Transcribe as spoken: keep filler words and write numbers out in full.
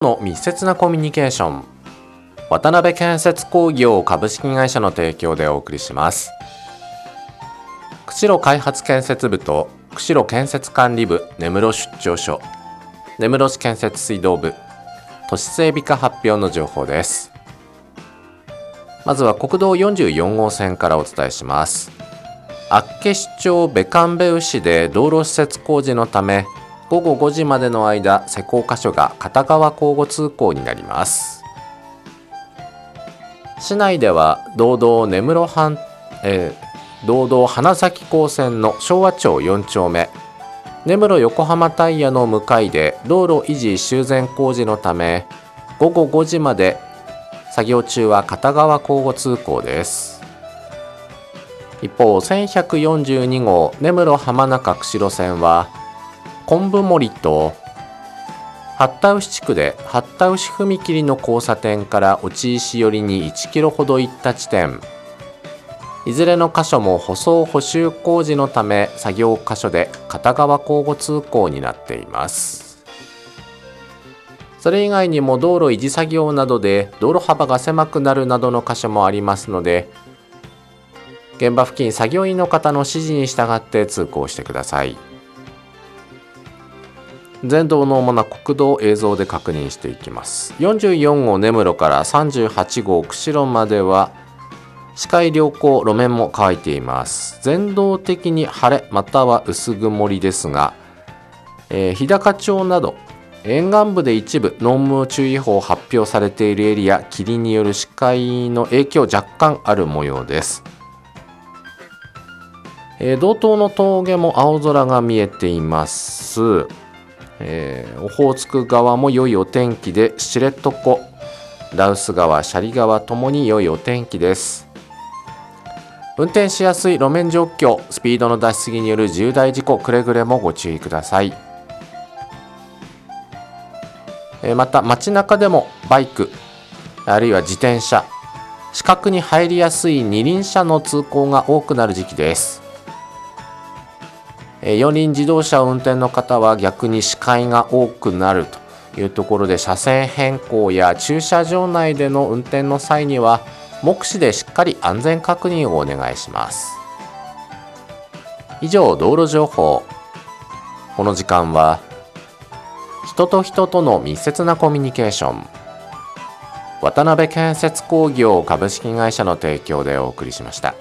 の密接なコミュニケーション、渡辺建設工業株式会社の提供でお送りします。釧路開発建設部と釧路建設管理部根室出張所、根室市建設水道部都市整備課発表の情報です。まずは国道よんじゅうよん号線からお伝えします。厚岸町別館部牛で道路施設工事のためごごごじまでの間、施工箇所が片側交互通行になります。市内では道道根室半、えー、道道花咲高線の昭和町よん丁目、根室横浜タイヤの向かいで道路維持修繕工事のためごごごじまで作業中は片側交互通行です。一方、せんひゃくよんじゅうに号根室浜中釧路線は昆布森と八田牛地区で八田牛踏切の交差点から落石寄りにいちキロほど行った地点、いずれの箇所も舗装補修工事のため作業箇所で片側交互通行になっています。それ以外にも道路維持作業などで道路幅が狭くなるなどの箇所もありますので、現場付近作業員の方の指示に従って通行してください。全道の主な国道を映像で確認していきます。よんじゅうよん号根室からさんじゅうはち号釧路までは視界良好、路面も乾いています。全道的に晴れまたは薄曇りですが、えー、日高町など沿岸部で一部濃霧注意報発表されているエリア、霧による視界の影響若干ある模様です。えー、道東の峠も青空が見えています。えー、オホーツク側も良いお天気で、知床、羅臼川、斜里川ともに良いお天気です。運転しやすい路面状況、スピードの出しすぎによる重大事故、くれぐれもご注意ください。えー、また街中でもバイクあるいは自転車、死角に入りやすい二輪車の通行が多くなる時期です。四輪自動車運転の方は逆に視界が多くなるというところで、車線変更や駐車場内での運転の際には目視でしっかり安全確認をお願いします。以上、道路情報。この時間は人と人との密接なコミュニケーション、渡辺建設工業株式会社の提供でお送りしました。